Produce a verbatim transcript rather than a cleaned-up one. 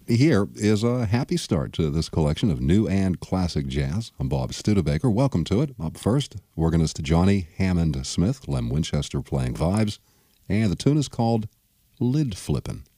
here is a happy start to this collection of new and classic jazz. I'm Bob Studebaker. Welcome to it. Up first, organist Johnny Hammond Smith, Lem Winchester playing vibes, and the tune is called Lid Flippin'.